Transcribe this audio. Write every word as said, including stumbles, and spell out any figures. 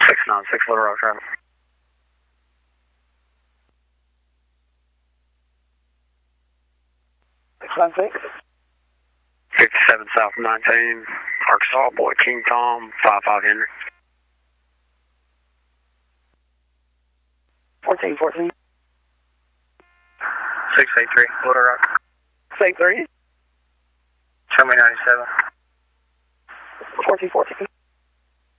six nine six Little Rock traffic. six nine six. fifty-seven South nineteen, Arkansas, boy King Tom, five five Henry. fourteen fourteen. six eight three Little Rock. six eight three. Show me ninety-seven. fourteen fourteen.